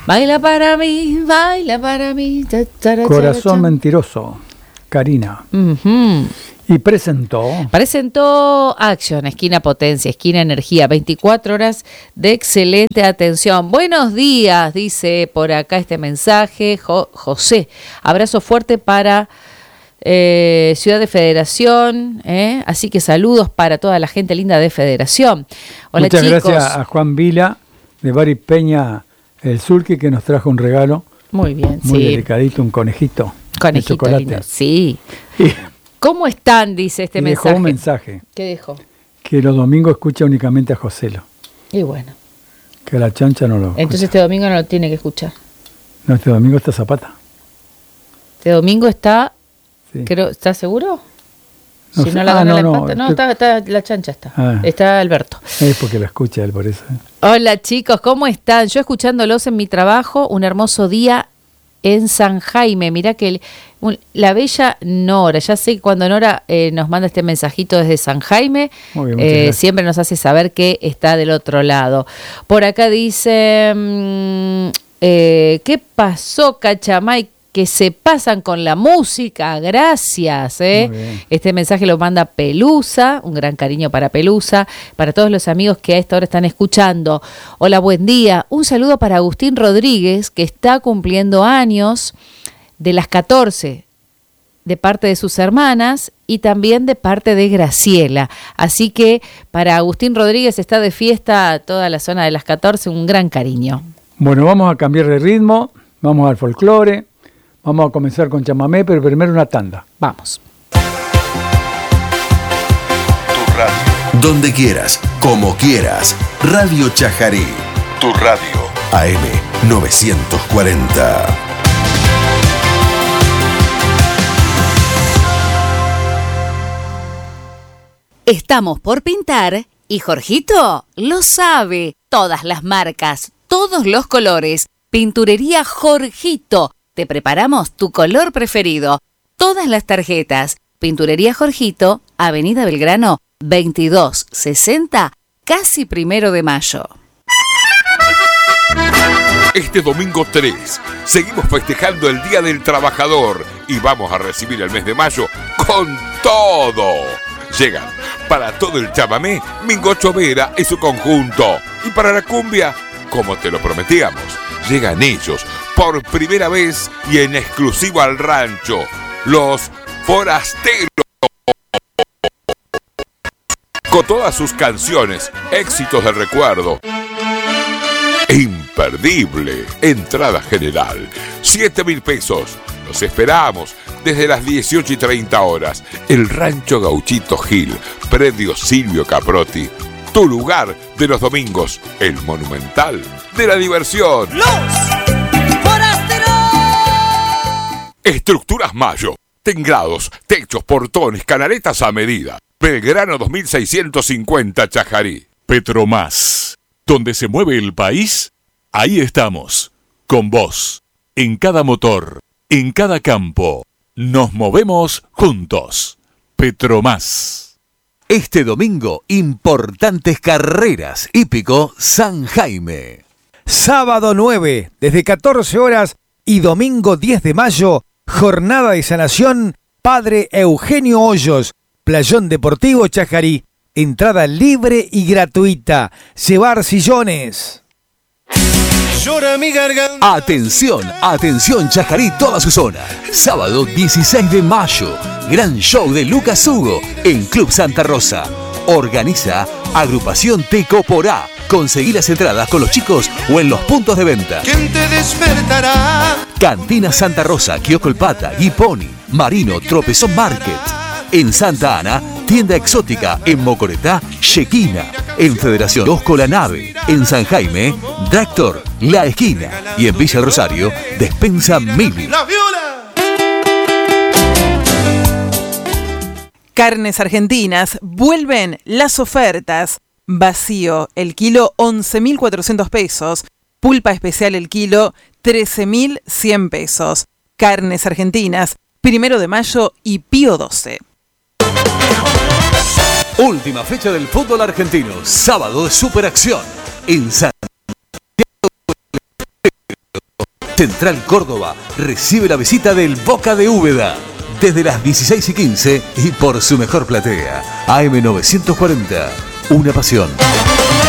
Baila para mí, baila para mí. Corazón mentiroso, Karina. Uh-huh. Y presentó Action, esquina potencia, esquina energía, 24 horas de excelente atención. Buenos días, dice por acá este mensaje, José. Abrazo fuerte para Ciudad de Federación, así que saludos para toda la gente linda de Federación. Hola, muchas chicos. Gracias a Juan Vila de Bari Peña, el Sulki, que nos trajo un regalo. Muy bien, muy delicadito, un conejito de chocolate. Lindo. Sí. ¿Cómo están? Dice este mensaje. Dejó un mensaje. ¿Qué dejó? Que los domingos escucha únicamente a Joselo. Y bueno. Que a la chancha no lo escucha. Entonces este domingo no lo tiene que escuchar. No, este domingo está Zapata. Este domingo está... Sí. ¿Estás seguro? No si sé. no la gana no, la empata. No, está, la chancha está. Está Alberto. Es porque la escucha él, por eso. Hola chicos, ¿cómo están? Yo escuchándolos en mi trabajo, un hermoso día en San Jaime. Mirá que la bella Nora, ya sé que cuando Nora nos manda este mensajito desde San Jaime, bien, siempre nos hace saber que está del otro lado. Por acá dice, ¿qué pasó, Cachamay? Que se pasan con la música, gracias. Este mensaje lo manda Pelusa, un gran cariño para Pelusa, para todos los amigos que a esta hora están escuchando. Hola, buen día. Un saludo para Agustín Rodríguez, que está cumpliendo años de las 14, de parte de sus hermanas y también de parte de Graciela. Así que para Agustín Rodríguez está de fiesta toda la zona de las 14, un gran cariño. Bueno, vamos a cambiar de ritmo, vamos al folclore. Vamos a comenzar con chamamé, pero primero una tanda. Vamos. Tu radio. Donde quieras, como quieras. Radio Chajarí. Tu radio. AM 940. Estamos por pintar y Jorgito lo sabe. Todas las marcas, todos los colores. Pinturería Jorgito. Te preparamos tu color preferido. Todas las tarjetas. Pinturería Jorgito, Avenida Belgrano, 2260, casi 1 de mayo. Este domingo 3 seguimos festejando el Día del Trabajador y vamos a recibir el mes de mayo con todo. Llegan para todo el chamamé Mingocho Vera y su conjunto. Y para la cumbia, como te lo prometíamos, llegan ellos por primera vez y en exclusivo al rancho, los Forasteros. Con todas sus canciones, éxitos del recuerdo. Imperdible. Entrada general, 7.000 pesos. Los esperamos desde las 18:30 horas. El Rancho Gauchito Gil, predio Silvio Caprotti. Tu lugar de los domingos, el monumental de la diversión. ¡Los Forasteros! Estructuras Mayo. Tengrados, techos, portones, canaletas a medida. Belgrano 2650 Chajarí. Petromás. Donde se mueve el país, ahí estamos. Con vos. En cada motor. En cada campo. Nos movemos juntos. Petromás. Este domingo, importantes carreras. Hípico San Jaime. Sábado 9, desde 14 horas y domingo 10 de mayo, jornada de sanación Padre Eugenio Hoyos, Playón Deportivo Chajarí. Entrada libre y gratuita. Llevar sillones. Atención, atención Chajarí, toda su zona. Sábado 16 de mayo, gran show de Lucas Hugo en Club Santa Rosa. Organiza Agrupación Tecoporá. Conseguí las entradas con los chicos o en los puntos de venta. ¿Quién te despertará? Cantina Santa Rosa, Kiosco El Pata, Guiponi, Marino, Tropezón Market. En Santa Ana, tienda exótica. En Mocoretá, Shequina. En Federación Osco La Nave. En San Jaime, Tractor, La Esquina. Y en Villa Rosario, Despensa Mili. ¡La viola! Carnes Argentinas, vuelven las ofertas. Vacío, el kilo 11.400 pesos. Pulpa especial el kilo 13.100 pesos. Carnes Argentinas, 1 de mayo y Pío 12. Última fecha del fútbol argentino. Sábado de superacción. En Santiago Central Córdoba recibe la visita del Boca de Úbeda desde las 16:15 y por su mejor platea. AM940, una pasión.